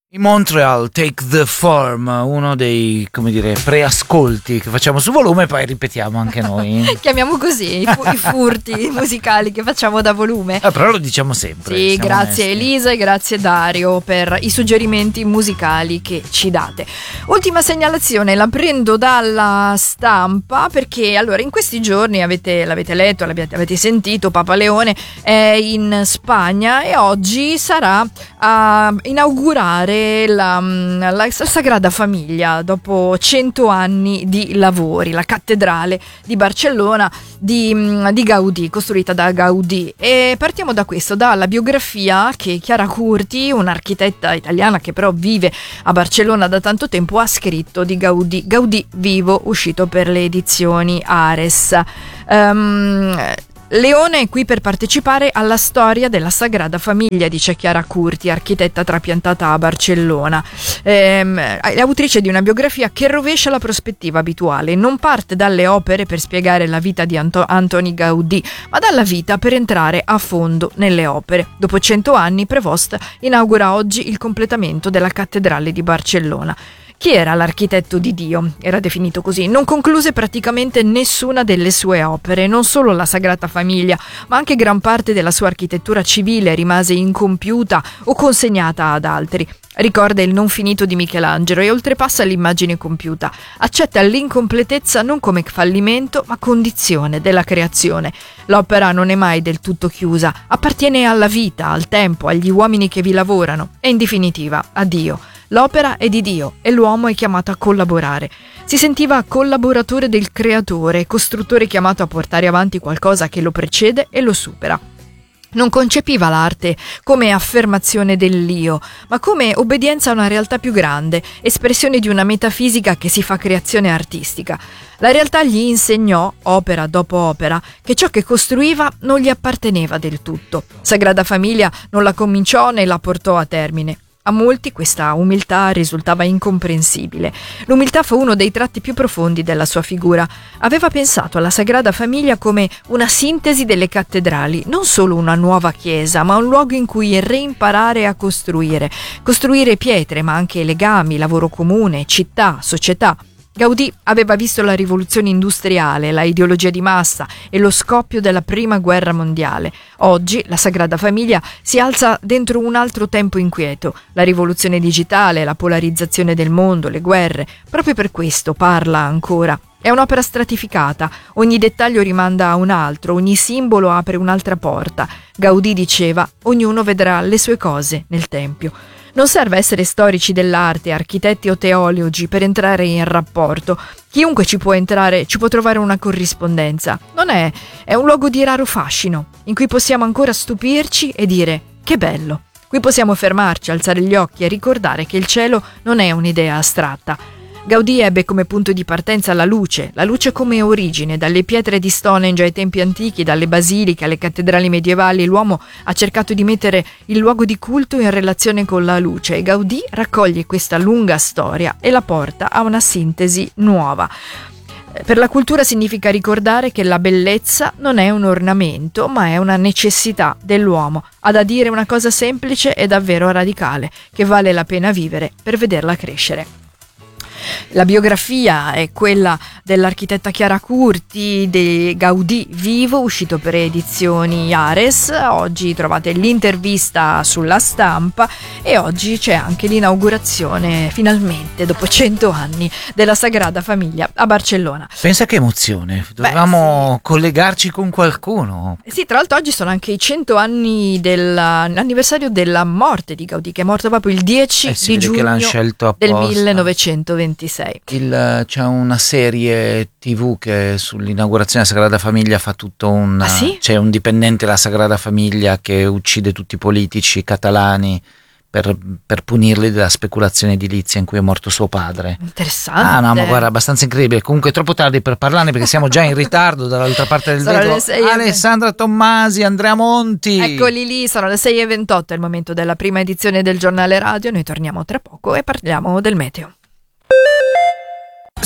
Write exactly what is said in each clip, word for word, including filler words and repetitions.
I Montreal Take the Form, uno dei, come dire, preascolti che facciamo su Volume, poi ripetiamo anche noi. Chiamiamo così i, fu- i furti musicali che facciamo da Volume. Eh, però lo diciamo sempre. Sì, grazie onesti. Elisa e grazie Dario per i suggerimenti musicali che ci date. Ultima segnalazione, la prendo dalla stampa perché allora in questi giorni avete, l'avete letto, l'avete, avete sentito, Papa Leone è in Spagna e oggi sarà a inaugurare La, la Sagrada Famiglia dopo cento anni di lavori, la cattedrale di Barcellona di, di Gaudì, costruita da Gaudì. E partiamo da questo, dalla biografia che Chiara Curti, un'architetta italiana che però vive a Barcellona da tanto tempo, ha scritto di Gaudì, Gaudì vivo, uscito per le edizioni Ares. Um, Leone è qui per partecipare alla storia della Sagrada Famiglia, dice Chiara Curti, architetta trapiantata a Barcellona. Ehm, è autrice di una biografia che rovescia la prospettiva abituale, non parte dalle opere per spiegare la vita di Anto- Antoni Gaudì, ma dalla vita per entrare a fondo nelle opere. Dopo cento anni, Prevost inaugura oggi il completamento della cattedrale di Barcellona. Chi era l'architetto di Dio? Era definito così. Non concluse praticamente nessuna delle sue opere, non solo la Sagrada Famiglia, ma anche gran parte della sua architettura civile rimase incompiuta o consegnata ad altri. Ricorda il non finito di Michelangelo e oltrepassa l'immagine compiuta. Accetta l'incompletezza non come fallimento, ma condizione della creazione. L'opera non è mai del tutto chiusa, appartiene alla vita, al tempo, agli uomini che vi lavorano e in definitiva a Dio. L'opera è di Dio e l'uomo è chiamato a collaborare. Si sentiva collaboratore del creatore, costruttore chiamato a portare avanti qualcosa che lo precede e lo supera. Non concepiva l'arte come affermazione dell'io, ma come obbedienza a una realtà più grande, espressione di una metafisica che si fa creazione artistica. La realtà gli insegnò, opera dopo opera, che ciò che costruiva non gli apparteneva del tutto. Sagrada Famiglia non la cominciò né la portò a termine. A molti questa umiltà risultava incomprensibile. L'umiltà fu uno dei tratti più profondi della sua figura. Aveva pensato alla Sagrada Famiglia come una sintesi delle cattedrali, non solo una nuova chiesa, ma un luogo in cui reimparare a costruire. Costruire pietre, ma anche legami, lavoro comune, città, società. Gaudì aveva visto la rivoluzione industriale, la ideologia di massa e lo scoppio della prima guerra mondiale. Oggi la Sagrada Famiglia si alza dentro un altro tempo inquieto, la rivoluzione digitale, la polarizzazione del mondo, le guerre. Proprio per questo parla ancora. È un'opera stratificata, ogni dettaglio rimanda a un altro, ogni simbolo apre un'altra porta. Gaudì diceva: ognuno vedrà le sue cose nel tempio. Non serve essere storici dell'arte, architetti o teologi per entrare in rapporto. Chiunque ci può entrare, ci può trovare una corrispondenza. Non è, è un luogo di raro fascino, in cui possiamo ancora stupirci e dire: che bello. Qui possiamo fermarci, alzare gli occhi e ricordare che il cielo non è un'idea astratta. Gaudì ebbe come punto di partenza la luce, la luce come origine. Dalle pietre di Stonehenge ai tempi antichi, dalle basiliche alle cattedrali medievali, l'uomo ha cercato di mettere il luogo di culto in relazione con la luce e Gaudì raccoglie questa lunga storia e la porta a una sintesi nuova. Per la cultura significa ricordare che la bellezza non è un ornamento, ma è una necessità dell'uomo. Ha da dire una cosa semplice e davvero radicale, che vale la pena vivere per vederla crescere. La biografia è quella dell'architetta Chiara Curti di Gaudì vivo, uscito per edizioni Ares. Oggi trovate l'intervista sulla stampa e oggi c'è anche l'inaugurazione, finalmente, dopo cento anni, della Sagrada Famiglia a Barcellona. Pensa che emozione, dovevamo Beh, sì. collegarci con qualcuno. Sì, tra l'altro oggi sono anche i cento anni dell'anniversario della morte di Gaudì, che è morto proprio il dieci eh, di giugno del millenovecentoventisei. Il, c'è una serie tivù che sull'inaugurazione della Sagrada Famiglia fa tutto un... Ah, sì? C'è un dipendente della Sagrada Famiglia che uccide tutti i politici catalani per, per punirli della speculazione edilizia in cui è morto suo padre. Interessante. Ah no, ma guarda, abbastanza incredibile. Comunque è troppo tardi per parlarne perché siamo già in ritardo dall'altra parte del vetro. Alessandra Tommasi, Andrea Monti. Eccoli lì, sono le sei e ventotto, è il momento della prima edizione del giornale radio. Noi torniamo tra poco e parliamo del meteo.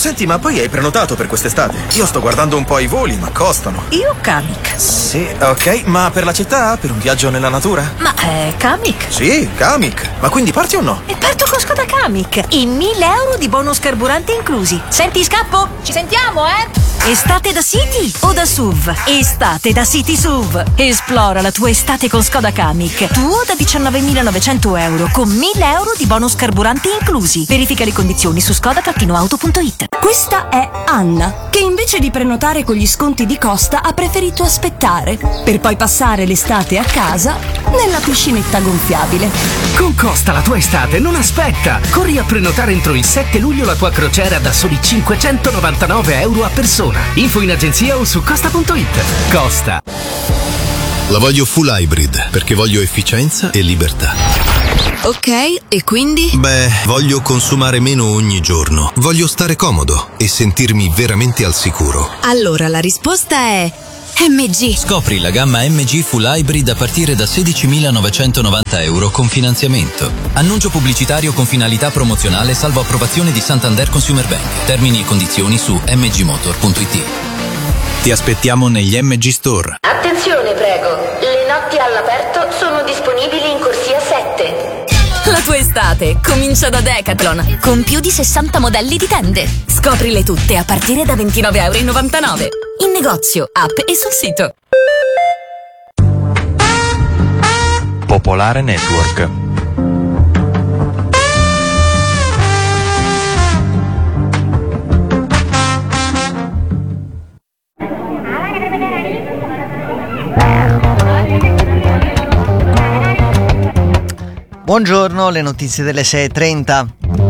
Senti, ma poi hai prenotato per quest'estate? Io sto guardando un po' i voli, ma costano. Io Kamiq. Sì, ok, ma per la città? Per un viaggio nella natura? Ma è Kamiq? Sì, Kamiq. Ma quindi parti o no? E parto con Skoda Kamiq. E mille euro di bonus carburante inclusi. Senti, scappo? Ci sentiamo, eh? Estate da City o da S U V? Estate da City S U V. Esplora la tua estate con Skoda Kamiq. Tuo da diciannovemilanovecento euro con mille euro di bonus carburanti inclusi. Verifica le condizioni su skoda auto punto it. Questa è Anna, che invece di prenotare con gli sconti di Costa ha preferito aspettare per poi passare l'estate a casa nella piscinetta gonfiabile. Con Costa la tua estate non aspetta! Corri a prenotare entro il sette luglio la tua crociera da soli cinquecentonovantanove euro a persona. Info in agenzia o su costa punto it. Costa. La voglio full hybrid perché voglio efficienza e libertà. Ok, e quindi? Beh, voglio consumare meno ogni giorno. Voglio stare comodo e sentirmi veramente al sicuro. Allora la risposta è M G. Scopri la gamma M G Full Hybrid a partire da sedicimilanovecentonovanta euro con finanziamento. Annuncio pubblicitario con finalità promozionale salvo approvazione di Santander Consumer Bank. Termini e condizioni su m g motor punto it. Ti aspettiamo negli M G Store. Attenzione, prego. Le notti all'aperto sono disponibili in corsia sette. La tua estate comincia da Decathlon con più di sessanta modelli di tende. Scoprile tutte a partire da ventinove euro e novantanove. In negozio, app e sul sito. Popolare Network. Buongiorno, le notizie delle sei e trenta.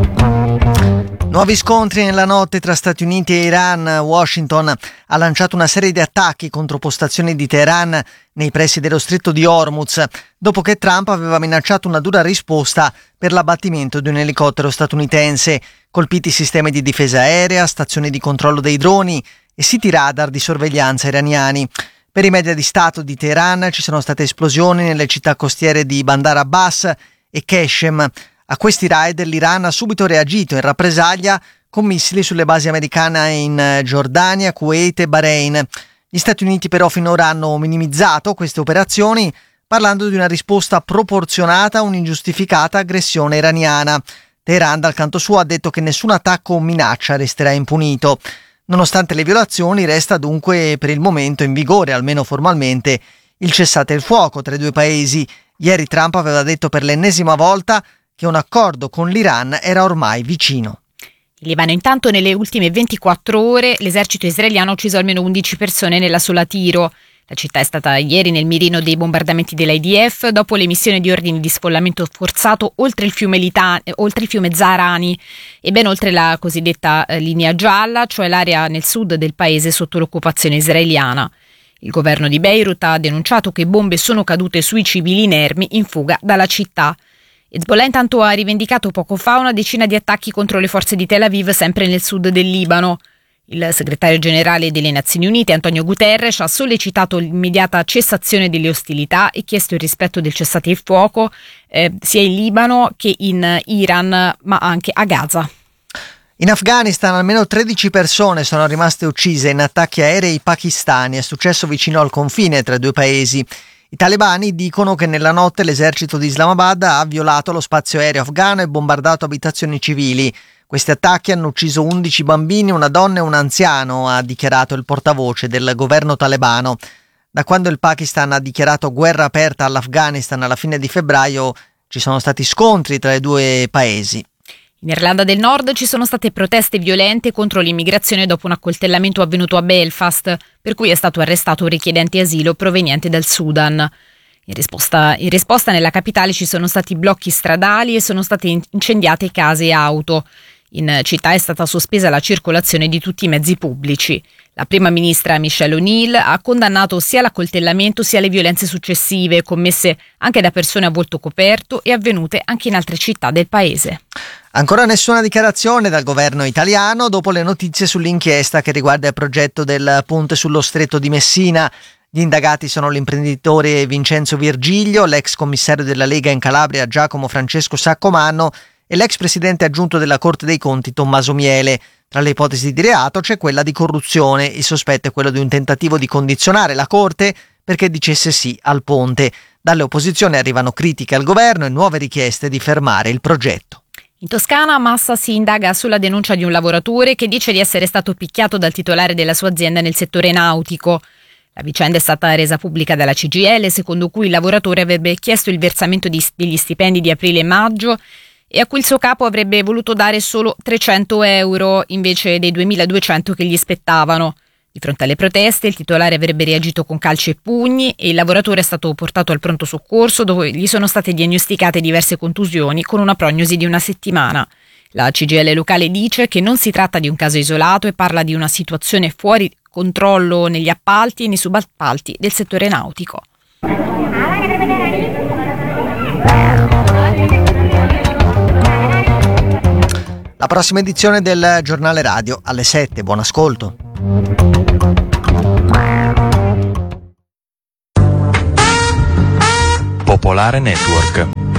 Nuovi scontri nella notte tra Stati Uniti e Iran. Washington ha lanciato una serie di attacchi contro postazioni di Teheran nei pressi dello stretto di Hormuz, dopo che Trump aveva minacciato una dura risposta per l'abbattimento di un elicottero statunitense, colpiti sistemi di difesa aerea, stazioni di controllo dei droni e siti radar di sorveglianza iraniani. Per i media di Stato di Teheran ci sono state esplosioni nelle città costiere di Bandar Abbas e Qeshem. A questi raid l'Iran ha subito reagito in rappresaglia con missili sulle basi americane in Giordania, Kuwait e Bahrain. Gli Stati Uniti però finora hanno minimizzato queste operazioni, parlando di una risposta proporzionata a un'ingiustificata aggressione iraniana. Teheran dal canto suo ha detto che nessun attacco o minaccia resterà impunito. Nonostante le violazioni, resta dunque per il momento in vigore, almeno formalmente, il cessate il fuoco tra i due paesi. Ieri Trump aveva detto per l'ennesima volta che un accordo con l'Iran era ormai vicino. In Libano intanto nelle ultime ventiquattro ore l'esercito israeliano ha ucciso almeno undici persone nella sola Tiro. La città è stata ieri nel mirino dei bombardamenti dell'I D F dopo l'emissione di ordini di sfollamento forzato oltre il fiume, Lita- oltre il fiume Zahrani e ben oltre la cosiddetta eh, linea gialla, cioè l'area nel sud del paese sotto l'occupazione israeliana. Il governo di Beirut ha denunciato che bombe sono cadute sui civili inermi in fuga dalla città. Hezbollah intanto ha rivendicato poco fa una decina di attacchi contro le forze di Tel Aviv sempre nel sud del Libano. Il segretario generale delle Nazioni Unite, Antonio Guterres, ha sollecitato l'immediata cessazione delle ostilità e chiesto il rispetto del cessate il fuoco eh, sia in Libano che in Iran, ma anche a Gaza. In Afghanistan almeno tredici persone sono rimaste uccise in attacchi aerei pakistani. È successo vicino al confine tra i due paesi. I talebani dicono che nella notte l'esercito di Islamabad ha violato lo spazio aereo afghano e bombardato abitazioni civili. Questi attacchi hanno ucciso undici bambini, una donna e un anziano, ha dichiarato il portavoce del governo talebano. Da quando il Pakistan ha dichiarato guerra aperta all'Afghanistan alla fine di febbraio, ci sono stati scontri tra i due paesi. In Irlanda del Nord ci sono state proteste violente contro l'immigrazione dopo un accoltellamento avvenuto a Belfast, per cui è stato arrestato un richiedente asilo proveniente dal Sudan. In risposta, in risposta nella capitale ci sono stati blocchi stradali e sono state incendiate case e auto. In città è stata sospesa la circolazione di tutti i mezzi pubblici. La prima ministra Michelle O'Neill ha condannato sia l'accoltellamento sia le violenze successive commesse anche da persone a volto coperto e avvenute anche in altre città del paese. Ancora nessuna dichiarazione dal governo italiano dopo le notizie sull'inchiesta che riguarda il progetto del ponte sullo stretto di Messina. Gli indagati sono l'imprenditore Vincenzo Virgilio, l'ex commissario della Lega in Calabria Giacomo Francesco Saccomanno e l'ex presidente aggiunto della Corte dei Conti Tommaso Miele. Tra le ipotesi di reato c'è quella di corruzione. Il sospetto è quello di un tentativo di condizionare la Corte perché dicesse sì al ponte. Dalle opposizioni arrivano critiche al governo e nuove richieste di fermare il progetto. In Toscana Massa si indaga sulla denuncia di un lavoratore che dice di essere stato picchiato dal titolare della sua azienda nel settore nautico. La vicenda è stata resa pubblica dalla C G I L, secondo cui il lavoratore avrebbe chiesto il versamento di, degli stipendi di aprile e maggio e a cui il suo capo avrebbe voluto dare solo trecento euro invece dei duemiladuecento che gli spettavano. Di fronte alle proteste il titolare avrebbe reagito con calci e pugni e il lavoratore è stato portato al pronto soccorso dove gli sono state diagnosticate diverse contusioni con una prognosi di una settimana. La C G I L locale dice che non si tratta di un caso isolato e parla di una situazione fuori controllo negli appalti e nei subappalti del settore nautico. La prossima edizione del Giornale Radio alle sette. Buon ascolto. Popolare Network.